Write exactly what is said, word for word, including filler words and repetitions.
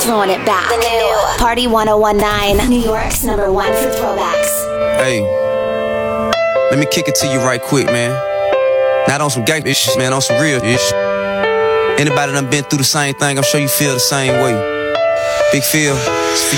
throwing it back. The new Party ten nineteen, New York's number one for throwbacks. Hey, let me kick it to you right quick, man. Not on some gang ish, man, on some real ish. Anybody done been through the same thing, I'm sure you feel the same way. Big Phil, it's for